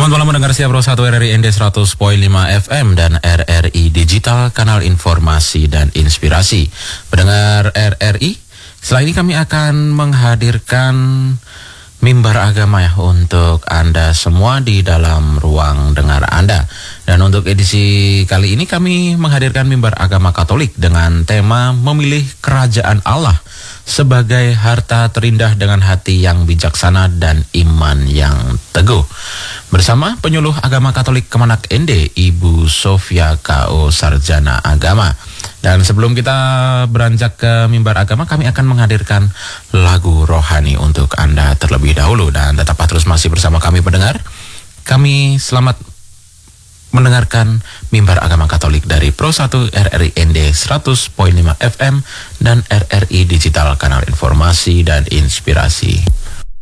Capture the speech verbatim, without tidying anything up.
Selamat malam mendengar siap Pro satu R R I N D seratus koma lima F M dan R R I Digital, kanal informasi dan inspirasi. Pendengar R R I, setelah ini kami akan menghadirkan mimbar agama ya untuk Anda semua di dalam ruang dengar Anda. Dan untuk edisi kali ini kami menghadirkan mimbar agama Katolik dengan tema memilih kerajaan Allah sebagai harta terindah dengan hati yang bijaksana dan iman yang teguh. Bersama penyuluh agama Katolik Kemenak N D, Ibu Sofia K O, Sarjana Agama. Dan sebelum kita beranjak ke mimbar agama, kami akan menghadirkan lagu rohani untuk Anda terlebih dahulu. Dan tetaplah terus masih bersama kami pendengar. Kami selamat mendengarkan mimbar agama Katolik dari Pro satu R R I N D seratus koma lima F M dan R R I Digital, kanal informasi dan inspirasi.